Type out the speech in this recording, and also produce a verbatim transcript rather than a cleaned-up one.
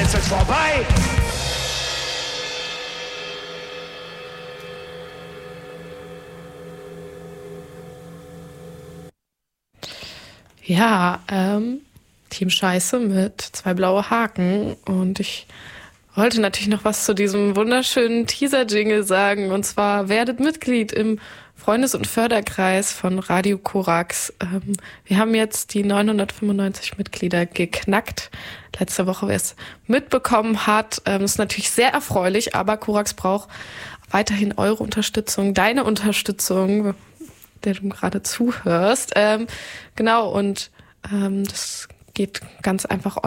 ist es vorbei. Ja, ähm, Team Scheiße mit zwei blaue Haken. Und ich wollte natürlich noch was zu diesem wunderschönen Teaser-Jingle sagen. Und zwar werdet Mitglied im Freundes- und Förderkreis von Radio Korax. Ähm, wir haben jetzt die neunhundertfünfundneunzig Mitglieder geknackt. Letzte Woche, wer es mitbekommen hat, ähm, ist natürlich sehr erfreulich, aber Korax braucht weiterhin eure Unterstützung, deine Unterstützung, der du gerade zuhörst. Ähm, genau, und ähm, das geht ganz einfach